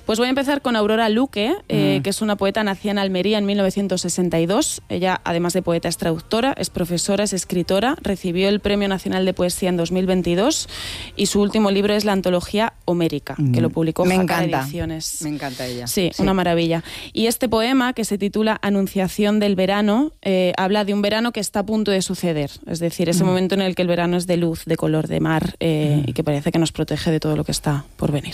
Pues voy a empezar con Aurora Luque, que es una poeta nacida en Almería en 1962. Ella, además de poeta, es traductora, es profesora, es escritora, recibió el Premio Nacional de Poesía en 2022 y su último libro es la antología Homérica, que lo publicó Jacar Ediciones. Me encanta ella. Sí, una maravilla. Y este poema, que se titula Anunciación del verano, habla de un verano que está a punto de suceder. Es decir, ese momento en el que el verano es de luz, de color, de mar, y que parece que nos protege de todo lo que está por venir.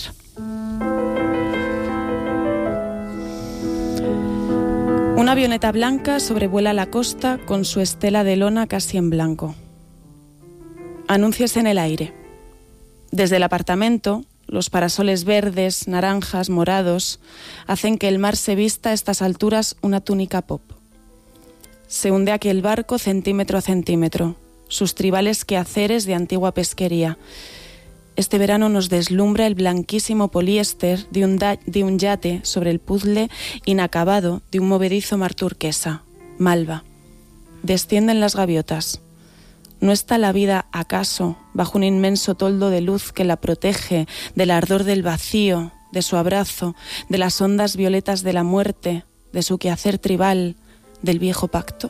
Una avioneta blanca sobrevuela la costa con su estela de lona casi en blanco. Anuncios en el aire. Desde el apartamento, los parasoles verdes, naranjas, morados, hacen que el mar se vista a estas alturas una túnica pop. Se hunde aquí el barco centímetro a centímetro, sus tribales quehaceres de antigua pesquería. Este verano nos deslumbra el blanquísimo poliéster de un yate sobre el puzzle inacabado de un movedizo mar turquesa, Malva. Descienden las gaviotas. ¿No está la vida, acaso, bajo un inmenso toldo de luz que la protege del ardor del vacío, de su abrazo, de las ondas violetas de la muerte, de su quehacer tribal, del viejo pacto?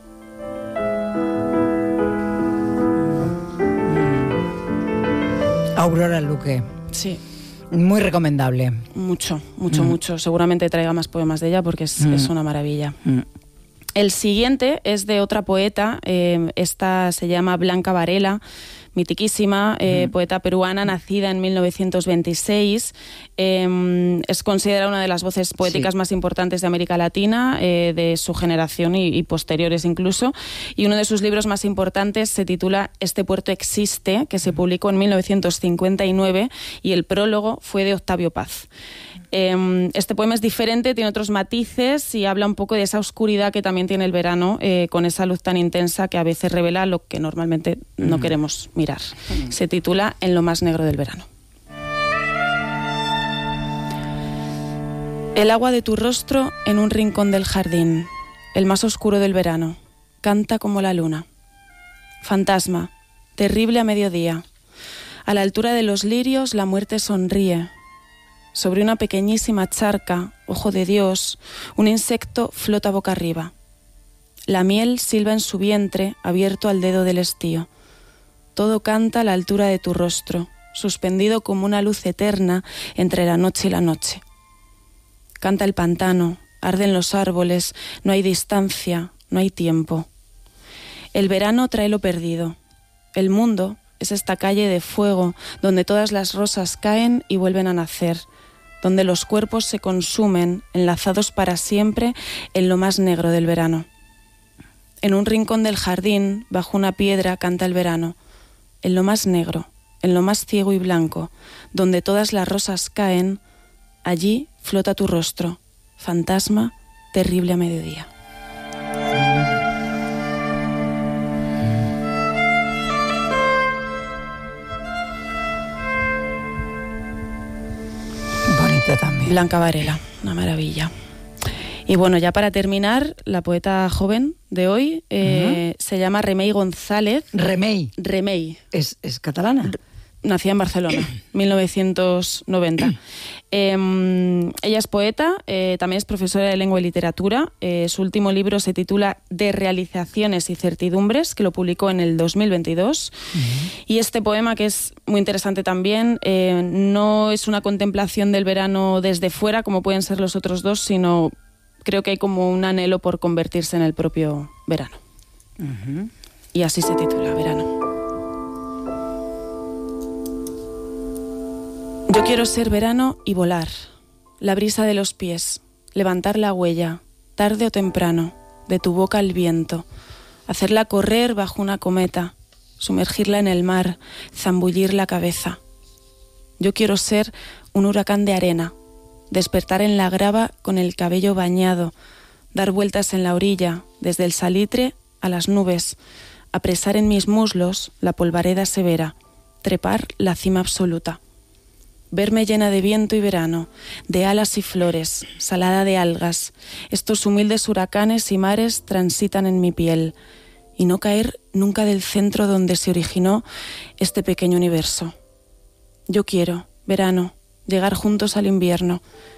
Aurora Luque. Sí. Muy recomendable. Mucho. Seguramente traiga más poemas de ella porque es una maravilla. El siguiente es de otra poeta, esta se llama Blanca Varela, mitiquísima, poeta peruana, nacida en 1926. Es considerada una de las voces poéticas más importantes de América Latina, de su generación y posteriores incluso. Y uno de sus libros más importantes se titula Este puerto existe, que se publicó en 1959, y el prólogo fue de Octavio Paz. Este poema es diferente, tiene otros matices y habla un poco de esa oscuridad que también tiene el verano, con esa luz tan intensa que a veces revela lo que normalmente no queremos mirar. Se titula En lo más negro del verano. El agua de tu rostro en un rincón del jardín, el más oscuro del verano, canta como la luna. Fantasma, terrible a mediodía. A la altura de los lirios la muerte sonríe. Sobre una pequeñísima charca, ojo de Dios, un insecto flota boca arriba. La miel silba en su vientre, abierto al dedo del estío. Todo canta a la altura de tu rostro, suspendido como una luz eterna entre la noche y la noche. Canta el pantano, arden los árboles, no hay distancia, no hay tiempo. El verano trae lo perdido. El mundo es esta calle de fuego donde todas las rosas caen y vuelven a nacer, donde los cuerpos se consumen, enlazados para siempre en lo más negro del verano. En un rincón del jardín, bajo una piedra, canta el verano. En lo más negro, en lo más ciego y blanco, donde todas las rosas caen, allí flota tu rostro, fantasma, terrible a mediodía. También. Blanca Varela, una maravilla. Y bueno, ya para terminar, la poeta joven de hoy se llama Remei González. Remei. ¿Es catalana? Nacida en Barcelona, 1990. Ella es poeta, también es profesora de lengua y literatura. Su último libro se titula De realizaciones y certidumbres, que lo publicó en el 2022. Y este poema, que es muy interesante también, no es una contemplación del verano desde fuera, como pueden ser los otros dos, sino creo que hay como un anhelo por convertirse en el propio verano. Y así se titula, Verano. Yo quiero ser verano y volar, la brisa de los pies, levantar la huella, tarde o temprano, de tu boca al viento, hacerla correr bajo una cometa, sumergirla en el mar, zambullir la cabeza. Yo quiero ser un huracán de arena, despertar en la grava con el cabello bañado, dar vueltas en la orilla, desde el salitre a las nubes, apresar en mis muslos la polvareda severa, trepar la cima absoluta. Verme llena de viento y verano, de alas y flores, salada de algas. Estos humildes huracanes y mares transitan en mi piel, y no caer nunca del centro donde se originó este pequeño universo. Yo quiero, verano, llegar juntos al invierno,